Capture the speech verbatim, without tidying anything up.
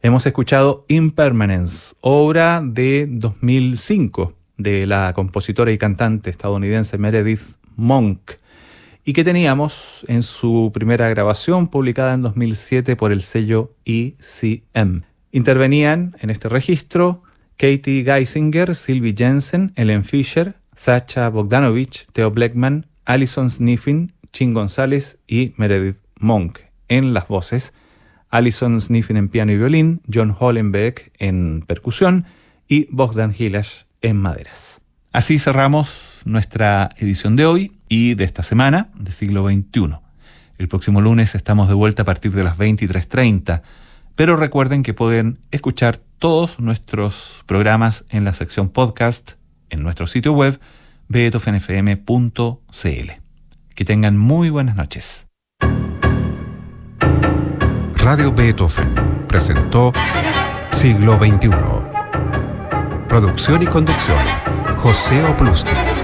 Hemos escuchado Impermanence, obra de dos mil cinco de la compositora y cantante estadounidense Meredith Monk, y que teníamos en su primera grabación publicada en dos mil siete por el sello E C M. Intervenían en este registro Katie Geisinger, Sylvie Jensen, Ellen Fisher, Sacha Bogdanovich, Theo Bleckmann, Alison Sniffen, Chin González y Meredith Monk en las voces, Alison Sniffen en piano y violín, John Hollenbeck en percusión y Bogdan Hilash en maderas. Así cerramos nuestra edición de hoy y de esta semana de Siglo veintiuno. El próximo lunes estamos de vuelta a partir de las veintitrés treinta, pero recuerden que pueden escuchar todos nuestros programas en la sección podcast en nuestro sitio web beethoven f m punto c l. Que tengan muy buenas noches. Radio Beethoven presentó Siglo veintiuno. Producción y conducción, José Oplusti.